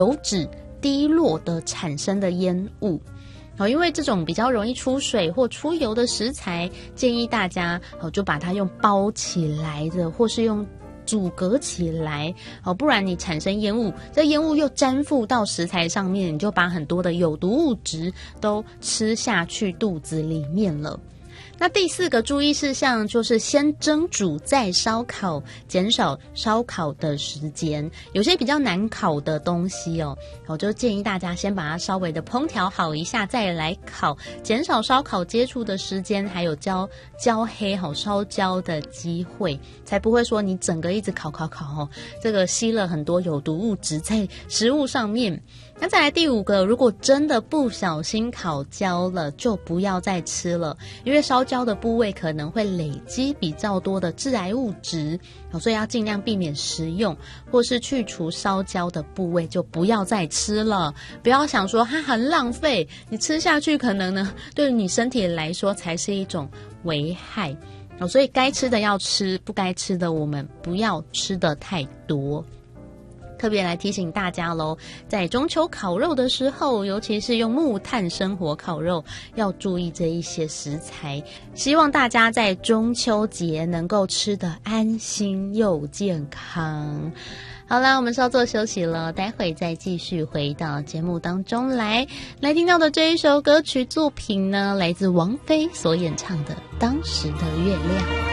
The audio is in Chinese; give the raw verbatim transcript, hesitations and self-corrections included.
油脂滴落的产生的烟雾。哦，因为这种比较容易出水或出油的食材，建议大家哦就把它用包起来的，或是用阻隔起来哦，不然你产生烟雾，这烟雾又粘附到食材上面，你就把很多的有毒物质都吃下去肚子里面了。那第四个注意事项就是先蒸煮再烧烤，减少烧烤的时间。有些比较难烤的东西哦，我就建议大家先把它稍微的烹调好一下再来烤，减少烧烤接触的时间，还有焦焦黑好烧焦的机会，才不会说你整个一直烤烤烤哦，这个吸了很多有毒物质在食物上面。那再来第五个，如果真的不小心烤焦了，就不要再吃了，因为烧焦的部位可能会累积比较多的致癌物质，所以要尽量避免食用，或是去除烧焦的部位就不要再吃了。不要想说它很浪费，你吃下去可能呢对于你身体来说才是一种危害，所以该吃的要吃，不该吃的我们不要吃的太多。特别来提醒大家咯，在中秋烤肉的时候，尤其是用木炭生火烤肉，要注意这一些食材。希望大家在中秋节能够吃得安心又健康。好啦，我们稍作休息了，待会再继续回到节目当中来。来听到的这一首歌曲作品呢，来自王菲所演唱的《当时的月亮》。